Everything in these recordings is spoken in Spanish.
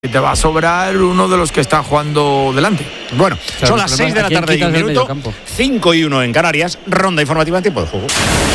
te va a sobrar uno de los que está jugando delante. Bueno, claro, son las 6 de la tarde y un minuto, 5:01 en Canarias, ronda informativa en tiempo de juego.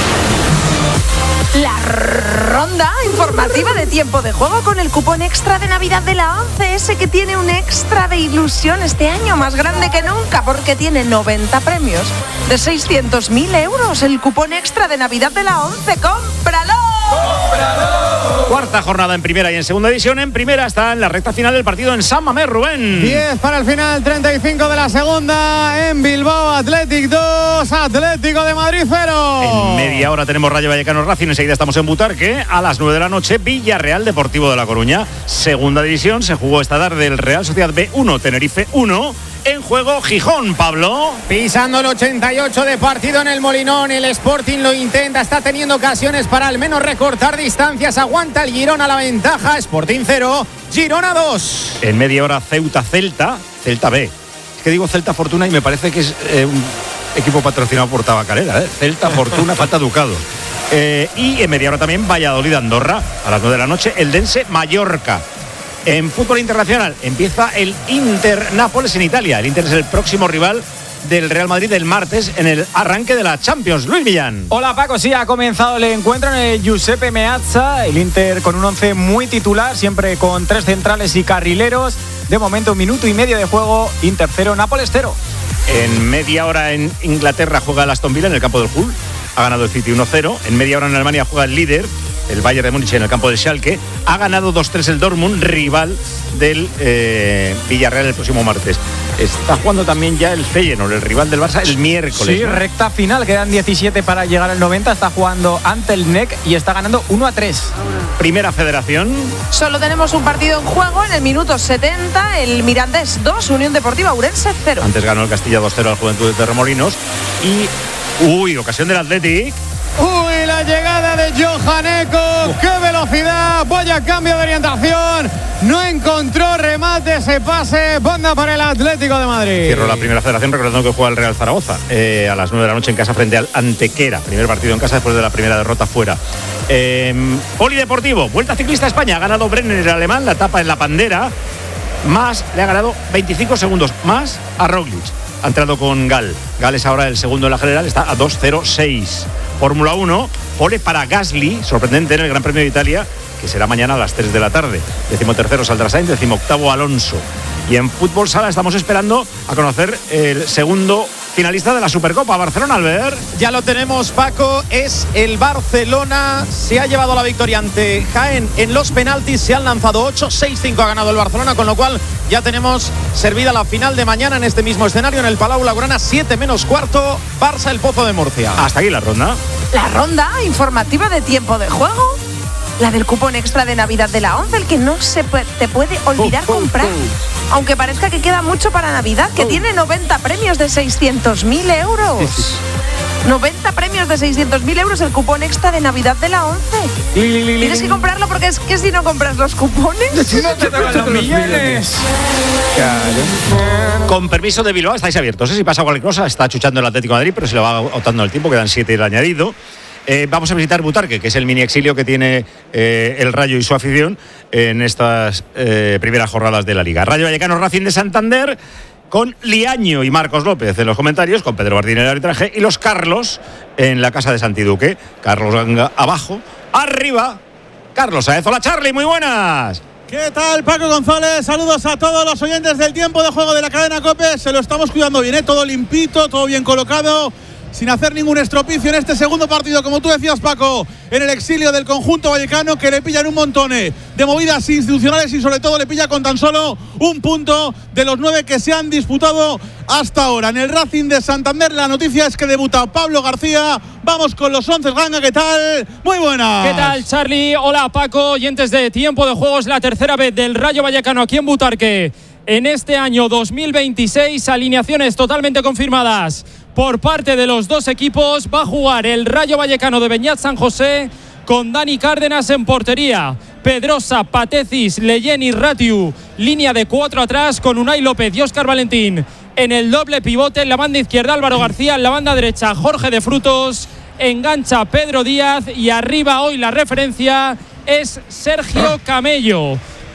La ronda informativa de tiempo de juego con el cupón extra de Navidad de la ONCE, ese que tiene un extra de ilusión este año más grande que nunca porque tiene 90 premios de 600.000 euros. El cupón extra de Navidad de la ONCE, ¡cómpralo! ¡Cómpralo! Cuarta jornada en primera y en segunda división. En primera está en la recta final del partido en San Mamés, Rubén. 10 para el final, 35 de la segunda. En Bilbao, Athletic 2, Atlético de Madrid 0. En media hora tenemos Rayo Vallecano Racing. Enseguida estamos en Butarque. A las 9 de la noche, Villarreal Deportivo de La Coruña. Segunda división, se jugó esta tarde el Real Sociedad B1, Tenerife 1. En juego Gijón, Pablo. Pisando el 88 de partido en el Molinón, el Sporting lo intenta, está teniendo ocasiones para al menos recortar distancias, aguanta el Girona la ventaja, Sporting 0, Girona 2. En media hora Celta B. Es que digo Celta Fortuna y me parece que es un equipo patrocinado por Tabacalera, Celta Fortuna, falta Ducado. Y en media hora también Valladolid Andorra, a las 9 de la noche, Eldense Mallorca. En fútbol internacional empieza el Inter-Nápoles en Italia. El Inter es el próximo rival del Real Madrid el martes en el arranque de la Champions. Luis Millán. Hola Paco, sí, ha comenzado el encuentro en el Giuseppe Meazza. El Inter con un 11 muy titular, siempre con 3 centrales y carrileros. De momento 1 minuto y medio de juego, Inter 0, Nápoles 0. En media hora en Inglaterra juega el Aston Villa en el campo del Hull. Ha ganado el City 1-0. En media hora en Alemania juega el líder, el Bayern de Múnich, en el campo del Schalke. Ha ganado 2-3 el Dortmund, rival del Villarreal el próximo martes. Está jugando también ya el Feyenoord, el rival del Barça, el miércoles. Sí, ¿no? Recta final, quedan 17 para llegar al 90. Está jugando ante el NEC y está ganando 1-3. Primera Federación. Solo tenemos un partido en juego en el minuto 70. El Mirandés 2, Unión Deportiva Ourense 0. Antes ganó el Castilla 2-0 al Juventud de Torremolinos. Y ocasión del Athletic. Uy, la llegada de Johaneco, qué velocidad, vaya cambio de orientación, no encontró remate, ese pase, banda para el Atlético de Madrid. Cierro la primera federación recordando que juega el Real Zaragoza a las 9 de la noche en casa frente al Antequera, primer partido en casa después de la primera derrota fuera. Polideportivo, Vuelta Ciclista a España, ha ganado Brenner el alemán, la etapa en la Pandera, más le ha ganado 25 segundos más a Roglic. Ha entrado con Gal. Gal es ahora el segundo en la general, está a 2.06. Fórmula 1, pole para Gasly, sorprendente en el Gran Premio de Italia, que será mañana a las 3 de la tarde. 13º saldrá Sainz, 18º Alonso. Y en fútbol sala estamos esperando a conocer el segundo finalista de la Supercopa, Barcelona, Albert. Ya lo tenemos, Paco, es el Barcelona, se ha llevado la victoria ante Jaén en los penaltis, se han lanzado 8, 6-5 ha ganado el Barcelona, con lo cual ya tenemos servida la final de mañana en este mismo escenario, en el Palau Blaugrana, 7 menos cuarto, Barça El Pozo de Murcia. Hasta aquí la ronda. La ronda informativa de tiempo de juego. La del cupón extra de Navidad de la ONCE, el que no te puede olvidar comprar. Aunque parezca que queda mucho para Navidad, que tiene 90 premios de 600.000 euros. 90 premios de 600.000 euros el cupón extra de Navidad de la ONCE. Tienes que comprarlo porque es que si no compras los cupones no te tocan los millones. Con permiso de Bilbao, estáis abiertos. Si pasa cualquier cosa, está chuchando el Atlético de Madrid, pero se lo va agotando el tiempo, quedan 7 el añadido. Vamos a visitar Butarque, que es el mini exilio que tiene el Rayo y su afición en estas primeras jornadas de la Liga. Rayo Vallecano Racing de Santander, con Liaño y Marcos López en los comentarios, con Pedro Bardín en el arbitraje y los Carlos en la casa de Santiduque. Carlos Ganga abajo, arriba Carlos Saez. Hola Charlie, muy buenas. ¿Qué tal, Paco González? Saludos a todos los oyentes del tiempo de juego de la cadena COPE. Se lo estamos cuidando bien, todo limpito, todo bien colocado, sin hacer ningún estropicio en este segundo partido, como tú decías, Paco, en el exilio del conjunto vallecano, que le pillan un montón de movidas institucionales y sobre todo le pilla con tan solo un punto de los 9 que se han disputado hasta ahora. En el Racing de Santander la noticia es que debuta Pablo García. Vamos con los 11, Ganga, ¿qué tal? Muy buenas. ¿Qué tal, Charlie? Hola, Paco, oyentes de Tiempo de Juegos, la tercera vez del Rayo Vallecano aquí en Butarque. En este año 2026, alineaciones totalmente confirmadas por parte de los dos equipos. Va a jugar el Rayo Vallecano de Beñat San José con Dani Cárdenas en portería, Pedrosa, Patecis, Leyen y Ratiu, línea de 4 atrás con Unai López y Óscar Valentín en el doble pivote. En la banda izquierda Álvaro García, en la banda derecha Jorge de Frutos, engancha Pedro Díaz y arriba hoy la referencia es Sergio Camello.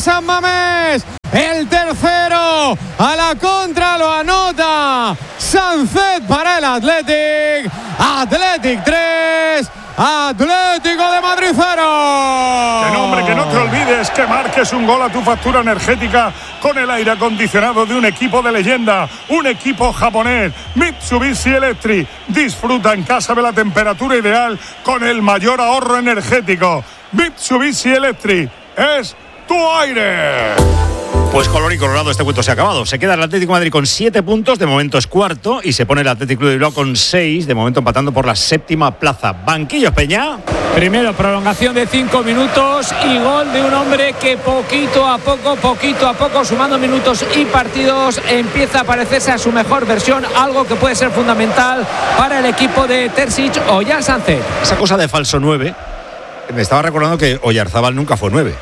San Mamés. El tercero a la contra lo anota Sánchez para el Athletic. Athletic 3, Atlético de Madrid 0. Que no, hombre, que no te olvides que marques un gol a tu factura energética con el aire acondicionado de un equipo de leyenda, un equipo japonés, Mitsubishi Electric. Disfruta en casa de la temperatura ideal con el mayor ahorro energético. Mitsubishi Electric es tu aire. Pues color y colorado, este cuento se ha acabado. Se queda el Atlético de Madrid con 7 puntos, de momento es cuarto, y se pone el Atlético Club de Bilbao con 6, de momento empatando por la 7ª plaza. Banquillos, Peña. Primero, prolongación de 5 minutos y gol de un hombre que poquito a poco, sumando minutos y partidos, empieza a parecerse a su mejor versión, algo que puede ser fundamental para el equipo de Terzic, Ollán Sánchez. Esa cosa de falso 9, me estaba recordando que Oyarzábal nunca fue 9.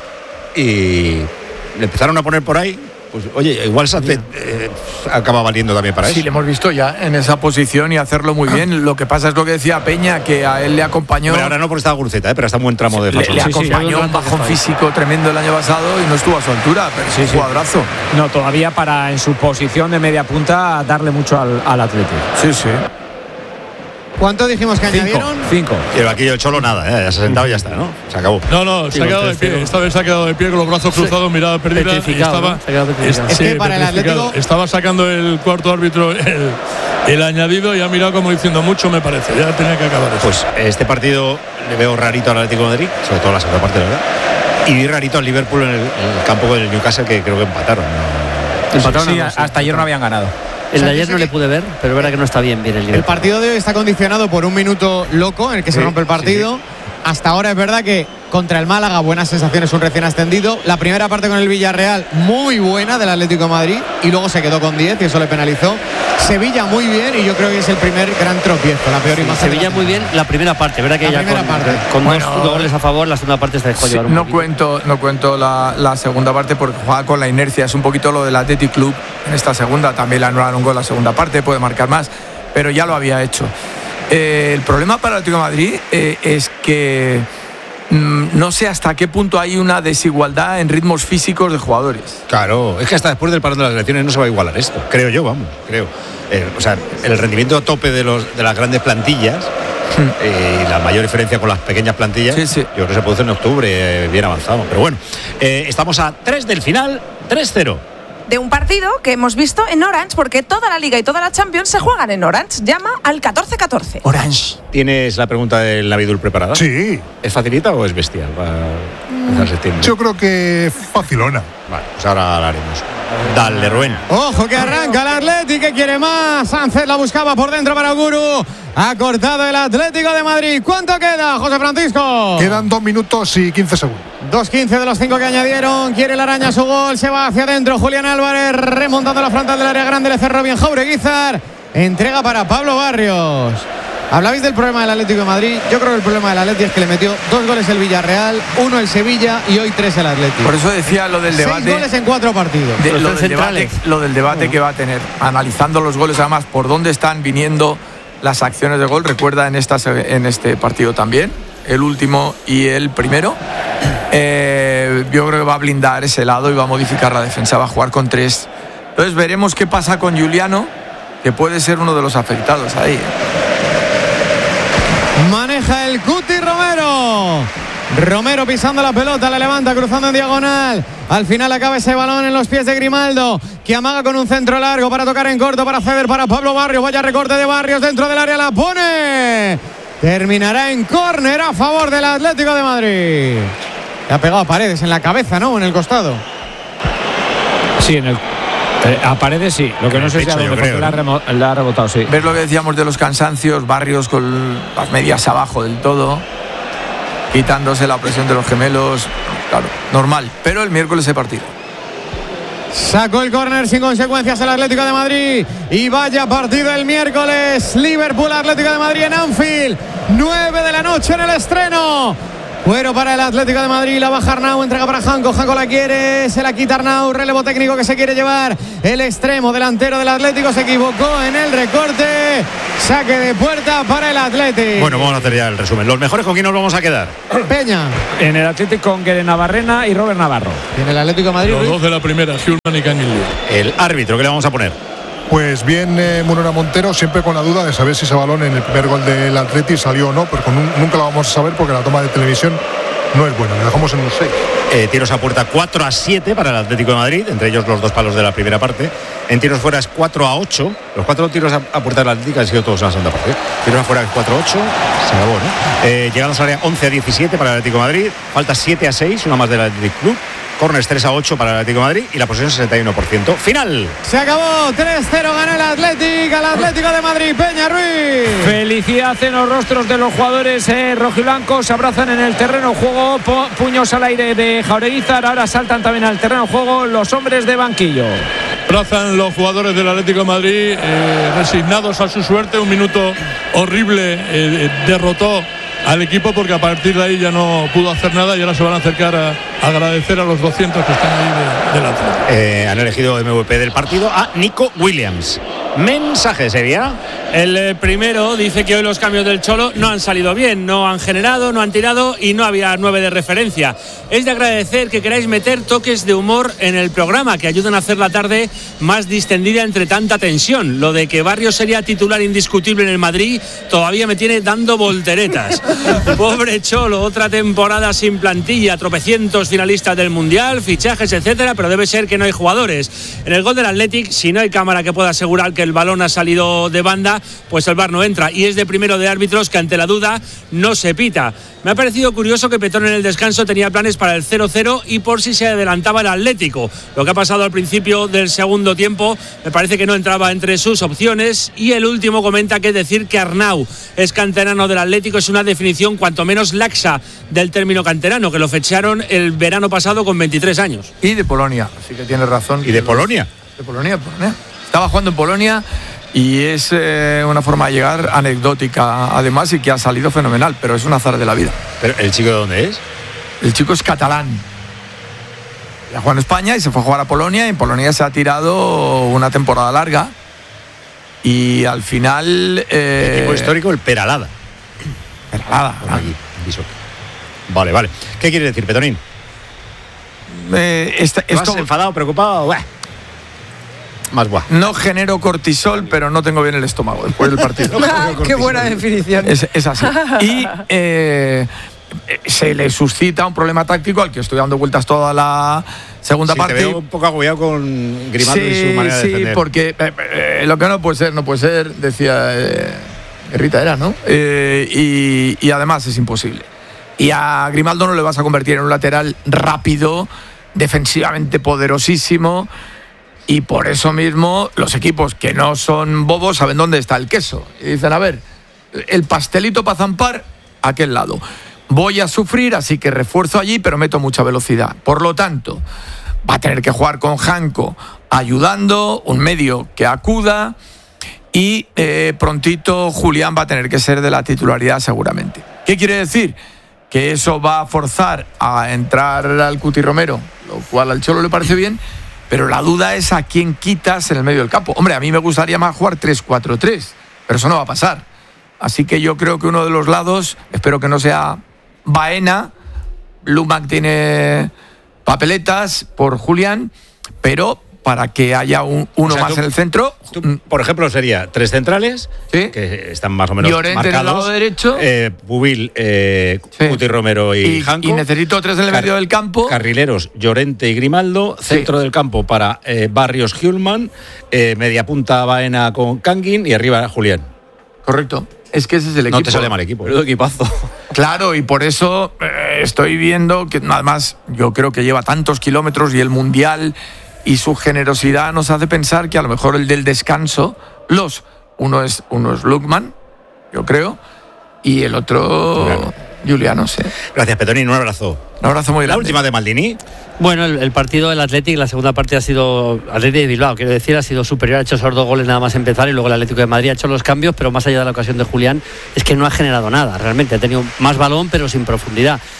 Y le empezaron a poner por ahí, pues oye, igual Sánchez acaba valiendo también para eso. Sí, le hemos visto ya en esa posición y hacerlo muy bien. Lo que pasa es lo que decía Peña, que a él le acompañó. Pero ahora no porque estaba Guruceta, pero está en buen tramo de falso. Le acompañó un bajón físico tremendo el año pasado y no estuvo a su altura, pero sí, jugadorazo. No, todavía para en su posición de media punta darle mucho al Atlético. Sí, sí. ¿Cuánto dijimos que añadieron? 5. Y el vaquillo Cholo nada, ya se ha sentado y ya está, ¿no? Se acabó. No, se ha quedado de pie. Esta vez se ha quedado de pie con los brazos cruzados, mirada perdida. Es que para el Atlético estaba sacando el cuarto árbitro el añadido y ha mirado como diciendo mucho, me parece. Ya tenía que acabar eso. Pues este partido le veo rarito al Atlético de Madrid, sobre todo la segunda parte, ¿verdad? Y vi rarito al Liverpool en el campo del Newcastle, que creo que empataron. Sí, hasta ayer no habían ganado. El de ayer no le pude ver, pero es verdad que no está bien el Liverpool. El partido de hoy está condicionado por un minuto loco en el que se rompe el partido. Sí. Hasta ahora es verdad que contra el Málaga buenas sensaciones, un recién ascendido. La primera parte con el Villarreal muy buena del Atlético de Madrid y luego se quedó con 10 y eso le penalizó. Sevilla muy bien y yo creo que es el primer gran tropiezo, la peor imagen. Sevilla muy bien la primera parte, verdad que la ya primera parte. Con dos goles a favor, la segunda parte se dejó llevar un poquito. No cuento la segunda parte porque juega con la inercia, es un poquito lo del Athletic Club en esta segunda, también le anularon un gol la segunda parte, puede marcar más, pero ya lo había hecho. El problema para el Atlético de Madrid es que no sé hasta qué punto hay una desigualdad en ritmos físicos de jugadores. Claro, es que hasta después del parón de las elecciones no se va a igualar esto, creo yo, creo. O sea, el rendimiento a tope de las grandes plantillas y la mayor diferencia con las pequeñas plantillas, yo creo que se produce en octubre, bien avanzado. Pero bueno, estamos a 3 del final, 3-0. De un partido que hemos visto en Orange, porque toda la Liga y toda la Champions se juegan en Orange. Llama al 1414. Orange. ¿Tienes la pregunta del Navidul preparada? Sí. ¿Es facilita o es bestial para empezar septiembre? Yo creo que facilona. Vale, pues ahora la haremos. Dale, Rubén. Ojo que arranca el Atlético, que quiere más. Sánchez la buscaba por dentro para Guru. Ha cortado el Atlético de Madrid. ¿Cuánto queda, José Francisco? Quedan 2 minutos y 15 segundos. 2:15 de los 5 que añadieron. Quiere la araña su gol. Se va hacia adentro. Julián Álvarez remontando la frontal del área grande. Le cerró bien Jaureguizar. Entrega para Pablo Barrios. Hablabais del problema del Atlético de Madrid. Yo creo que el problema del Atlético es que le metió 2 goles el Villarreal, 1 el Sevilla y hoy 3 el Atlético. Por eso decía lo del debate. 6 goles en 4 partidos. Lo del debate que va a tener. Analizando los goles, además, por dónde están viniendo las acciones de gol. Recuerda en este partido también, el último y el primero. Yo creo que va a blindar ese lado y va a modificar la defensa. Va a jugar con 3. Entonces veremos qué pasa con Juliano, que puede ser uno de los afectados ahí. Maneja el Cuti Romero. Romero pisando la pelota, la levanta, cruzando en diagonal. Al final acaba ese balón en los pies de Grimaldo, que amaga con un centro largo para tocar en corto, para ceder para Pablo Barrios. Vaya recorte de Barrios dentro del área, la pone. Terminará en córner a favor del Atlético de Madrid. Le ha pegado a Paredes en la cabeza, ¿no? En el costado. Sí, a Paredes sí, lo que no sé si a dónde, porque la ha rebotado, sí. ¿Ves lo que decíamos de los cansancios? Barrios con las medias abajo del todo, quitándose la presión de los gemelos. Claro, normal, pero el miércoles se partido. Sacó el córner sin consecuencias el Atlético de Madrid. Y vaya partido el miércoles. Liverpool Atlético de Madrid en Anfield. 9 de la noche en el estreno. Cuero para el Atlético de Madrid, la baja Arnau, entrega para Janko, Janko la quiere, se la quita Arnau, relevo técnico que se quiere llevar el extremo delantero del Atlético, se equivocó en el recorte, saque de puerta para el Atlético. Bueno, vamos a hacer ya el resumen. ¿Los mejores con quién nos vamos a quedar? Peña. En el Atlético con Guede Navarrena y Robert Navarro. En el Atlético de Madrid. Los dos de la primera, Schürrle y Kangin Liu. El árbitro, ¿qué le vamos a poner? Pues bien, Munera Montero, siempre con la duda de saber si ese balón en el primer gol del Atleti salió o no, pero nunca lo vamos a saber porque la toma de televisión no es buena. Le dejamos en un 6. Tiros a puerta 4-7 para el Atlético de Madrid, entre ellos los 2 palos de la primera parte. En tiros fuera es 4-8. Los 4 tiros a puerta del Atlético han sido todos en la segunda parte. Tiros afuera es 4-8. Se acabó, ¿no? Llegadas al área 11-17 para el Atlético de Madrid. Falta 7-6, una más del Atlético Club. Corners 3-8 para el Atlético de Madrid y la posesión 61%. Final. Se acabó, 3-0 gana el Atlético de Madrid. Peña Ruiz. Felicidad en los rostros de los jugadores rojiblancos. Se abrazan en el terreno de juego, puños al aire de Jaureguizar. Ahora saltan también al terreno de juego los hombres de banquillo. Abrazan los jugadores del Atlético de Madrid, resignados a su suerte. Un minuto horrible, derrotó al equipo porque a partir de ahí ya no pudo hacer nada y ahora se van a acercar a agradecer a los 200 que están ahí del Atlético. Han elegido MVP del partido a Nico Williams. Mensaje, ¿sería? El primero dice que hoy los cambios del Cholo no han salido bien, no han generado, no han tirado y no había 9 de referencia. Es de agradecer que queráis meter toques de humor en el programa que ayudan a hacer la tarde más distendida entre tanta tensión. Lo de que Barrios sería titular indiscutible en el Madrid todavía me tiene dando volteretas. Pobre Cholo, otra temporada sin plantilla, tropecientos finalistas del Mundial, fichajes, etcétera, pero debe ser que no hay jugadores. En el gol del Athletic, si no hay cámara que pueda asegurar que el balón ha salido de banda, pues el VAR no entra y es de primero de árbitros que ante la duda no se pita. Me ha parecido curioso que Petón en el descanso tenía planes para el 0-0 y por si se adelantaba el Atlético. Lo que ha pasado al principio del segundo tiempo me parece que no entraba entre sus opciones. Y el último comenta que decir que Arnau es canterano del Atlético es una definición cuanto menos laxa del término canterano, que lo fecharon el verano pasado con 23 años. Y de Polonia, así que tienes razón. ¿Y de Polonia? De Polonia. Estaba jugando en Polonia y es una forma de llegar anecdótica además y que ha salido fenomenal, pero es un azar de la vida. ¿Pero el chico de dónde es? El chico es catalán. Ya jugó en España y se fue a jugar a Polonia y en Polonia se ha tirado una temporada larga y al final... el equipo histórico, el Peralada. Aquí, vale. ¿Qué quiere decir, Petonín? ¿Estás enfadado, preocupado? Más guau. No genero cortisol, pero no tengo bien el estómago después del partido. Qué buena definición. Es así. Y se le suscita un problema táctico al que estoy dando vueltas toda la segunda parte. Te veo un poco agobiado con Grimaldo y su manera de defender. Sí, porque lo que no puede ser, decía Rita era, ¿no? Y además es imposible. Y a Grimaldo no le vas a convertir en un lateral rápido, defensivamente poderosísimo. Y por eso mismo los equipos que no son bobos saben dónde está el queso. Y dicen, a ver, el pastelito para zampar, a aquel lado. Voy a sufrir, así que refuerzo allí, pero meto mucha velocidad. Por lo tanto, va a tener que jugar con Janko ayudando, un medio que acuda y prontito Julián va a tener que ser de la titularidad seguramente. ¿Qué quiere decir? Que eso va a forzar a entrar al Cuti Romero, lo cual al Cholo le parece bien. Pero la duda es a quién quitas en el medio del campo. Hombre, a mí me gustaría más jugar 3-4-3, pero eso no va a pasar. Así que yo creo que uno de los lados, espero que no sea Baena, Lumac tiene papeletas por Julián, pero para que haya uno más en el centro. Por ejemplo, sería 3 centrales, ¿sí? Que están más o menos Llorente marcados. En el lado derecho. Pubil, Cuti Romero y Janko. Y necesito 3 en el medio del campo. Carrileros, Llorente y Grimaldo. Centro del campo para Barrios, Hjulman. Media punta Baena con Kangin y arriba Julián. Correcto. Es que ese es el equipo. No te sale mal equipo. Menudo equipazo. Claro, y por eso estoy viendo que además yo creo que lleva tantos kilómetros y el Mundial y su generosidad nos hace pensar que a lo mejor el del descanso, uno es Lukman, yo creo, y el otro Juliano, sí. Gracias, Petonín, un abrazo. Un abrazo muy grande. La última de Maldini. Bueno, el partido del Athletic, la segunda parte ha sido Athletic de Bilbao, quiero decir, ha sido superior, ha hecho esos 2 goles nada más empezar y luego el Atlético de Madrid ha hecho los cambios, pero más allá de la ocasión de Julián, es que no ha generado nada, realmente ha tenido más balón pero sin profundidad.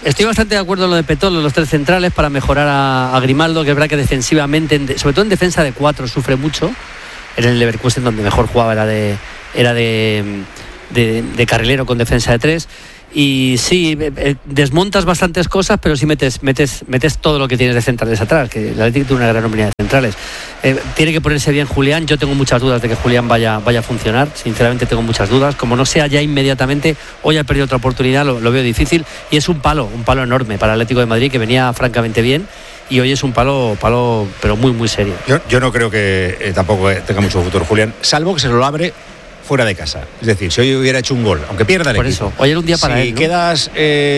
Estoy bastante de acuerdo en lo de Petón, los 3 centrales, para mejorar a Grimaldo, que es verdad que defensivamente, sobre todo en defensa de 4, sufre mucho. En el Leverkusen, donde mejor jugaba, era de carrilero con defensa de 3. Y sí, desmontas bastantes cosas, pero sí metes todo lo que tienes de centrales atrás, que el Atlético tiene una gran nómina de centrales. Tiene que ponerse bien Julián. Yo tengo muchas dudas de que Julián vaya a funcionar. Sinceramente tengo muchas dudas. Como no sea ya inmediatamente, hoy ha perdido otra oportunidad, lo veo difícil. Y es un palo enorme para el Atlético de Madrid, que venía francamente bien. Y hoy es un palo, pero muy, muy serio. Yo no creo que tampoco tenga mucho futuro Julián, salvo que se lo abre fuera de casa. Es decir, si hoy hubiera hecho un gol, aunque pierda el equipo. Por eso, hoy era un día para él, ¿no? Si quedas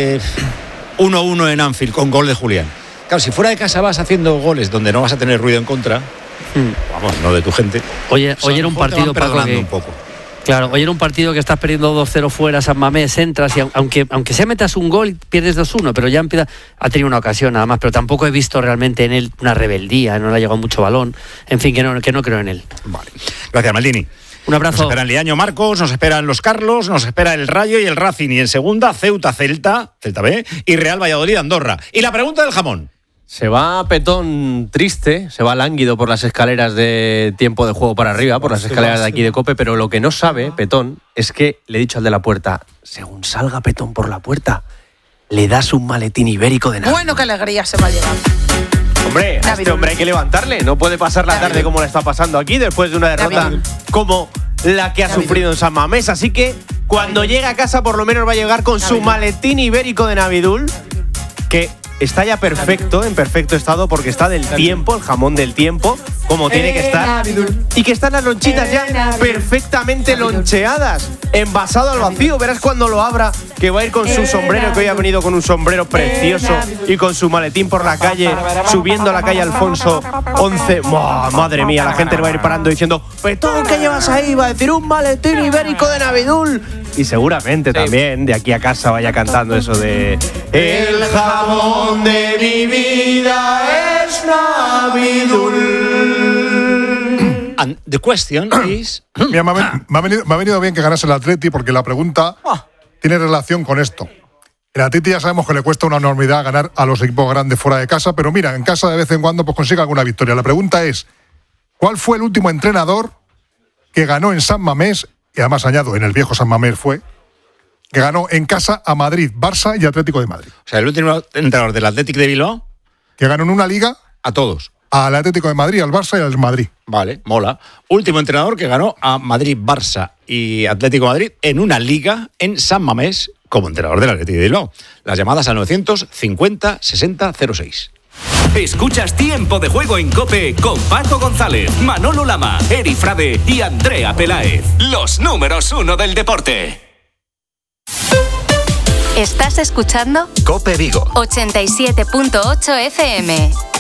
1-1 en Anfield con gol de Julián. Claro, si fuera de casa vas haciendo goles donde no vas a tener ruido en contra, vamos, no de tu gente. Hoy era un partido, Paco, un poco. Claro, hoy era un partido que estás perdiendo 2-0 fuera, San Mamés, entras y aunque se metas un gol, pierdes 2-1, pero ya ha tenido una ocasión nada más, pero tampoco he visto realmente en él una rebeldía, no le ha llegado mucho balón, en fin, que no creo en él. Vale. Gracias, Maldini. Un abrazo. Nos esperan Liaño Marcos, nos esperan los Carlos, nos espera el Rayo y el Racing, y en segunda Celta B y Real Valladolid Andorra. Y la pregunta del jamón. Se va Petón triste, se va lánguido por las escaleras de tiempo de juego para arriba, por las escaleras de aquí de COPE, pero lo que no sabe Petón es que le he dicho al de la puerta, según salga Petón por la puerta, le das un maletín ibérico de nada. Bueno, qué alegría se va a llevar. Hombre, a este hombre hay que levantarle, no puede pasar la tarde como le está pasando aquí después de una derrota como la que ha sufrido en San Mamés, así que cuando llegue a casa por lo menos va a llegar con su maletín ibérico de Navidul, que está ya perfecto, en perfecto estado, porque está del tiempo, el jamón del tiempo, como tiene que estar, y que están las lonchitas ya perfectamente loncheadas, envasado al vacío. Verás cuando lo abra, que va a ir con su sombrero, que hoy ha venido con un sombrero precioso, y con su maletín por la calle, subiendo a la calle Alfonso 11. Madre mía, la gente le va a ir parando diciendo, Petón, ¿qué llevas ahí? Va a decir un maletín ibérico de Navidul. Y seguramente también de aquí a casa vaya cantando eso de el jamón de mi vida es Navidul. And the question is... Mira, me ha venido bien que ganase el Atleti, porque la pregunta tiene relación con esto. El Atleti ya sabemos que le cuesta una enormidad ganar a los equipos grandes fuera de casa, pero mira, en casa de vez en cuando pues consigue alguna victoria. La pregunta es, ¿cuál fue el último entrenador que ganó en San Mamés? Y además añado, en el viejo San Mamés fue, que ganó en casa a Madrid, Barça y Atlético de Madrid. O sea, el último entrenador del Atlético de Bilbao. Que ganó en una liga. A todos. Al Atlético de Madrid, al Barça y al Madrid. Vale, mola. Último entrenador que ganó a Madrid, Barça y Atlético de Madrid en una liga en San Mamés como entrenador del Atlético de Bilbao. Las llamadas al 950 60 06. Escuchas Tiempo de Juego en COPE con Paco González, Manolo Lama, Eri Frade y Andrea Peláez. Los números 1 del deporte. ¿Estás escuchando? COPE Vigo 87.8 FM.